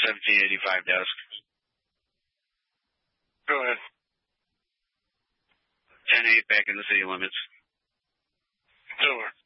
1785 desk. Go ahead. 10-8 back in the city limits. Over.